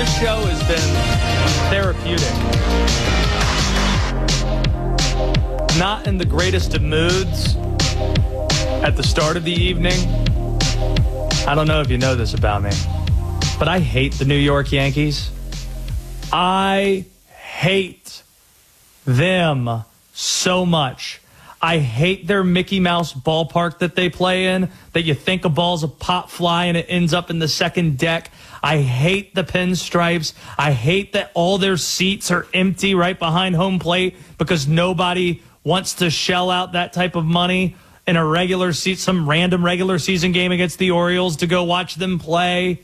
This show has been therapeutic. Not in the greatest of moods at the start of the evening. I don't know if you know this about me, but I hate the New York Yankees. I hate them so much. I hate their Mickey Mouse ballpark that they play in, that you think a ball's a pop fly and it ends up in the second deck. I hate the pinstripes. I hate that all their seats are empty right behind home plate because nobody wants to shell out that type of money in a regular seat, some random regular season game against the Orioles to go watch them play.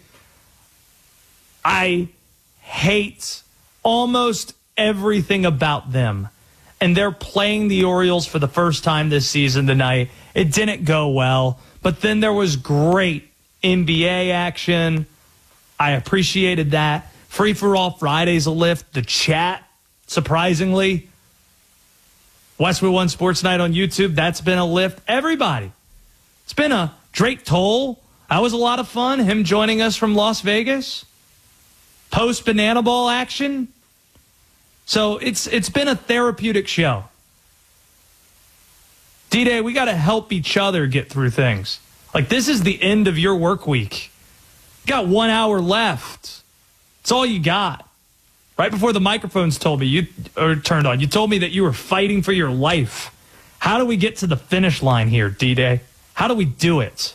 I hate almost everything about them. And they're playing the Orioles for the first time this season tonight. It didn't go well, but then there was great NBA action. I appreciated that. Free for All Friday's a lift. The chat, surprisingly. Westwood One Sports Night on YouTube, that's been a lift. Everybody. It's been a Drake Toll. That was a lot of fun. Him joining us from Las Vegas. Post Banana Ball action. So it's been a therapeutic show. D-Day, we got to help each other get through things. Like, this is the end of your work week. You got 1 hour left. It's all you got. Right before the microphones turned on, you told me that you were fighting for your life. How do we get to the finish line here, D-Day? How do we do it?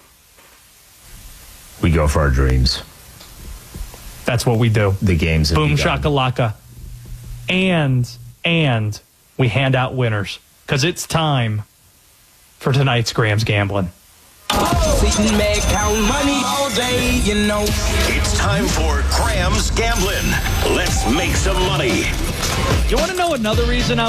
We go for our dreams. That's what we do. The games have Boom begun. shakalaka. And we hand out winners because it's time for tonight's Grams Gambling. Sitting back, count money all day, you know. It's time for Grams Gambling. Let's make some money. You want to know another reason